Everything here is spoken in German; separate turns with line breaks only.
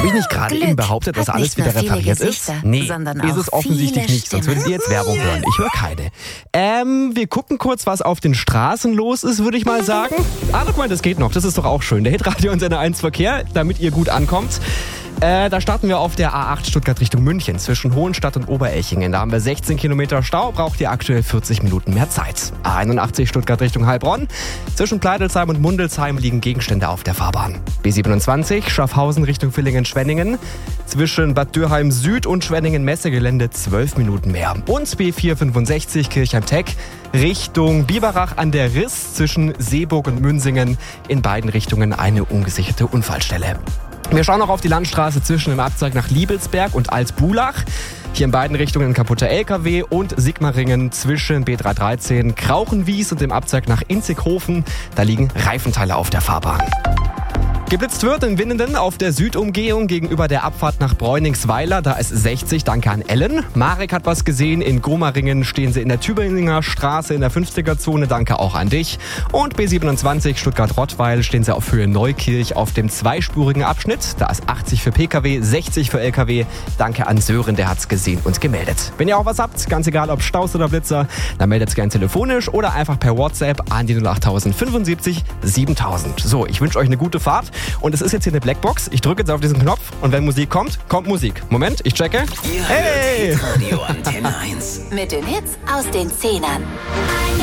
Habe ich nicht gerade eben behauptet, dass alles wieder repariert ist? Nee, ist es offensichtlich nicht, sonst würdet ihr jetzt Werbung hören. Ich höre keine. Wir gucken kurz, was auf den Straßen los ist, würde ich mal sagen. Guck mal, das geht noch, das ist doch auch schön. Der Hitradio und Sender 1 Verkehr, damit ihr gut ankommt. Da starten wir auf der A8 Stuttgart Richtung München zwischen Hohenstadt und Oberelchingen. Da haben wir 16 Kilometer Stau, braucht ihr aktuell 40 Minuten mehr Zeit. A81 Stuttgart Richtung Heilbronn. Zwischen Pleidelsheim und Mundelsheim liegen Gegenstände auf der Fahrbahn. B27 Schaffhausen Richtung Villingen-Schwenningen. Zwischen Bad Dürheim Süd und Schwenningen-Messegelände 12 Minuten mehr. Und B465 Kirchheim-Teck Richtung Biberach an der Riss zwischen Seeburg und Münsingen. In beiden Richtungen eine ungesicherte Unfallstelle. Wir schauen noch auf die Landstraße zwischen dem Abzweig nach Liebelsberg und Altbulach. Hier in beiden Richtungen ein kaputter LKW und Sigmaringen zwischen B313 Krauchenwies und dem Abzweig nach Inzighofen. Da liegen Reifenteile auf der Fahrbahn. Geblitzt wird in Winnenden auf der Südumgehung gegenüber der Abfahrt nach Bräuningsweiler. Da ist 60, danke an Ellen. Marek hat was gesehen, in Gomaringen stehen sie in der Tübinger Straße in der 50er-Zone, danke auch an dich. Und B27 Stuttgart-Rottweil stehen sie auf Höhe Neukirch auf dem zweispurigen Abschnitt. Da ist 80 für Pkw, 60 für Lkw. Danke an Sören, der hat's gesehen und gemeldet. Wenn ihr auch was habt, ganz egal ob Staus oder Blitzer, dann meldet gerne telefonisch oder einfach per WhatsApp an die 08000 75 7000. So, ich wünsche euch eine gute Fahrt. Und es ist jetzt hier eine Blackbox. Ich drücke jetzt auf diesen Knopf und wenn Musik kommt, kommt Musik. Moment, ich checke.
Ihr hört Radio Antenne 1.
Mit den Hits aus den 10ern.